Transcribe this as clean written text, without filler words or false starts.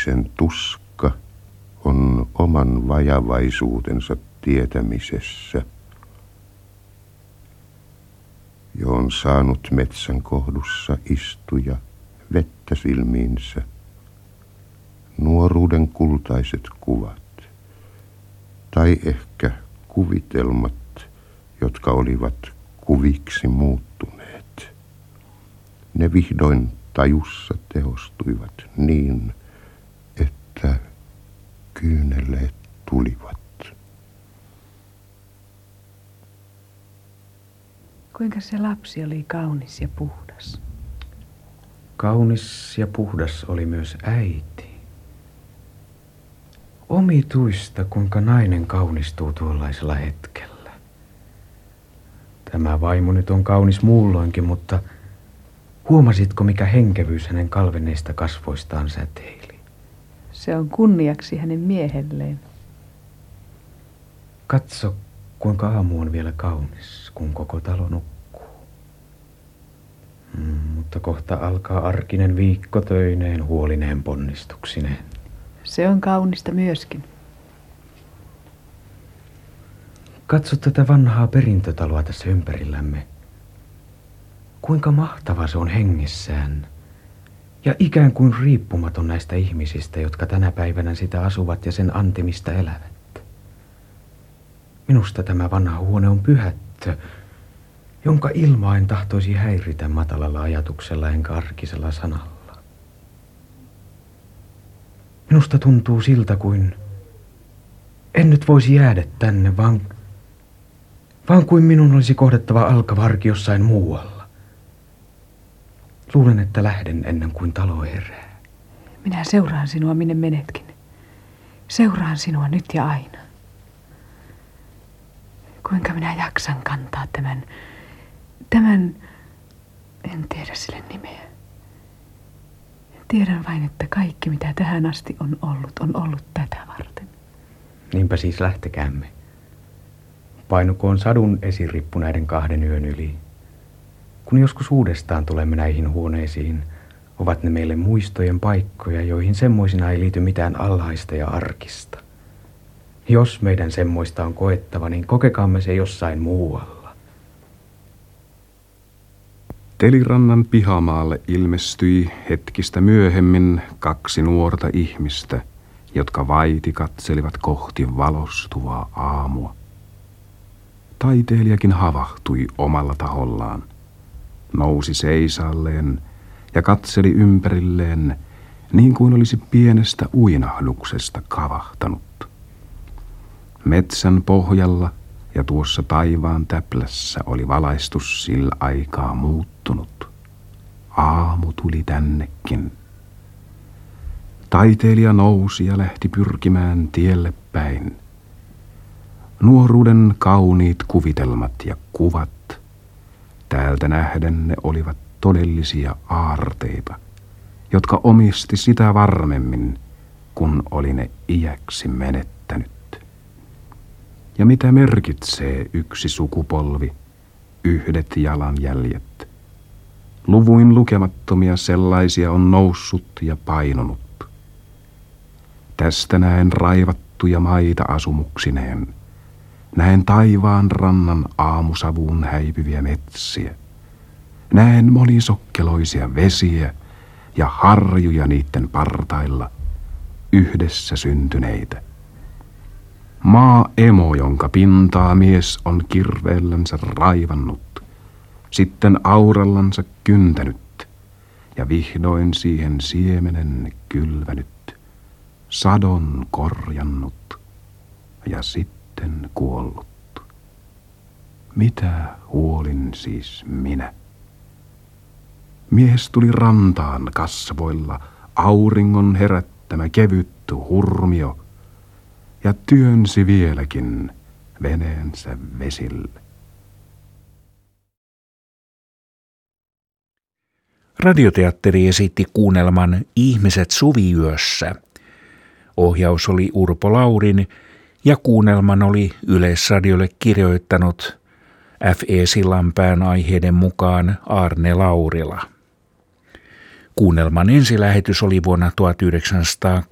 ihmisen tuska on oman vajavaisuutensa tietämisessä. Jo on saanut metsän kohdussa istuja vettä silmiinsä. Nuoruuden kultaiset kuvat, tai ehkä kuvitelmat, jotka olivat kuviksi muuttuneet. Ne vihdoin tajussa tehostuivat niin, että kyyneleet tulivat. Kuinka se lapsi oli kaunis ja puhdas? Kaunis ja puhdas oli myös äiti. Omituista, kuinka nainen kaunistuu tuollaisella hetkellä. Tämä vaimo nyt on kaunis muulloinkin, mutta huomasitko, mikä henkevyys hänen kalvenneista kasvoistaan säteili? Se on kunniaksi hänen miehelleen. Katso, kuinka aamu on vielä kaunis, kun koko talo nukkuu. Mutta kohta alkaa arkinen viikko töineen huolineen ponnistuksineen. Se on kaunista myöskin. Katso tätä vanhaa perintötaloa tässä ympärillämme. Kuinka mahtava se on hengessään. Ja ikään kuin riippumaton näistä ihmisistä, jotka tänä päivänä sitä asuvat ja sen antimista elävät. Minusta tämä vanha huone on pyhättö, jonka ilmaa en tahtoisi häiritä matalalla ajatuksella enkä arkisella sanalla. Minusta tuntuu siltä, kuin en nyt voisi jäädä tänne, vaan kuin minun olisi kohdattava alkavarki jossain muualla. Luulen, että lähden ennen kuin talo herää. Minä seuraan sinua, minne menetkin. Seuraan sinua nyt ja aina. Kuinka minä jaksan kantaa tämän, en tiedä sille nimeä. Tiedän vain, että kaikki mitä tähän asti on ollut tätä varten. Niinpä siis lähtekäämme. Painukoon sadun esirippu näiden 2 yön yli. Kun joskus uudestaan tulemme näihin huoneisiin, ovat ne meille muistojen paikkoja, joihin semmoisina ei liity mitään alhaista ja arkista. Jos meidän semmoista on koettava, niin kokekaamme se jossain muualla. Telirannan pihamaalle ilmestyi hetkistä myöhemmin 2 nuorta ihmistä, jotka vaiti katselivat kohti valostuvaa aamua. Taiteilijakin havahtui omalla tahollaan. Nousi seisalleen ja katseli ympärilleen niin kuin olisi pienestä uinahduksesta kavahtanut. Metsän pohjalla ja tuossa taivaan täplässä oli valaistus sillä aikaa muuttunut. Aamu tuli tännekin. Taiteilija nousi ja lähti pyrkimään tielle päin. Nuoruuden kauniit kuvitelmat ja kuvat, täältä nähden ne olivat todellisia aarteita, jotka omisti sitä varmemmin, kun oli ne iäksi menettänyt. Ja mitä merkitsee yksi sukupolvi, 1 jalanjäljet? Luvuin lukemattomia sellaisia on noussut ja painunut. Tästä näen raivattuja maita asumuksineen. Näen taivaan rannan aamusavuun häipyviä metsiä. Näen monisokkeloisia vesiä ja harjuja niiden partailla, yhdessä syntyneitä. Maa-emo, jonka pintaa mies on kirveellänsä raivannut, sitten aurallansa kyntänyt ja vihdoin siihen siemenen kylvänyt, sadon korjannut ja sitten kuollut. Mitä huolin siis minä? Mies tuli rantaan kasvoilla auringon herättämä kevyt hurmio ja työnsi vieläkin veneensä vesille. Radioteatteri esitti kuunnelman Ihmiset suviyössä. Ohjaus oli Urpo Laurin ja kuunnelman oli Yleisradiolle kirjoittanut F.E. Sillanpään aiheiden mukaan Aarne Laurila. Kuunnelman ensilähetys oli vuonna 1960.